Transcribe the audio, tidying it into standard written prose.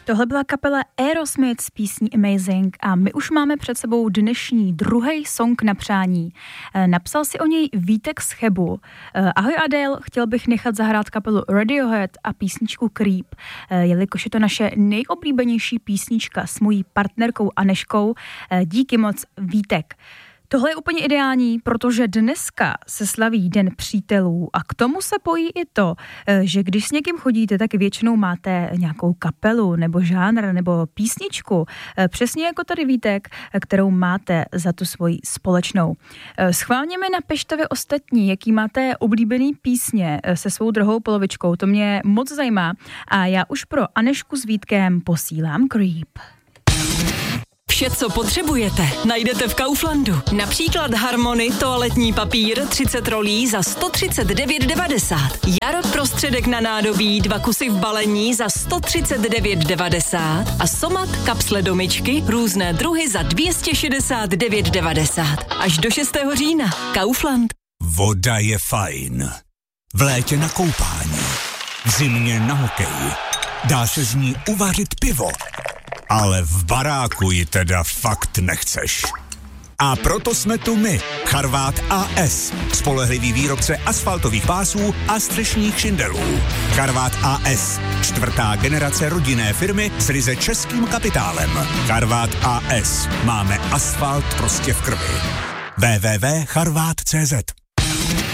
Tohle byla kapela Aerosmith s písní Amazing a my už máme před sebou dnešní druhý song na přání. Napsal si o něj Vítek z Chebu. Ahoj Adél, chtěl bych nechat zahrát kapelu Radiohead a písničku Creep, jelikož je to naše nejoblíbenější písnička s mojí partnerkou Aneškou. Díky moc, Vítek. Tohle je úplně ideální, protože dneska se slaví Den přítelů a k tomu se pojí i to, že když s někým chodíte, tak většinou máte nějakou kapelu nebo žánr nebo písničku, přesně jako tady Vítek, kterou máte za tu svoji společnou. Schválně mi napište vy ostatní, jaký máte oblíbený písně se svou druhou polovičkou, to mě moc zajímá a já už pro Anešku s Vítkem posílám Creep. Vše, co potřebujete, najdete v Kauflandu. Například Harmony, toaletní papír, 30 rolí za 139,90. Jaro prostředek na nádobí, 2 kusy v balení za 139,90. A Somat kapsle do myčky, různé druhy za 269,90. Až do 6. října. Kaufland. Voda je fajn. V létě na koupání. V zimě na hokej. Dá se z ní uvařit pivo. Ale v baráku ji teda fakt nechceš. A proto jsme tu my, Charvát AS, spolehlivý výrobce asfaltových pásů a střešních šindelů. Charvát AS, 4. generace rodinné firmy s ryze českým kapitálem. Charvát AS, máme asfalt prostě v krvi. www.charvát.cz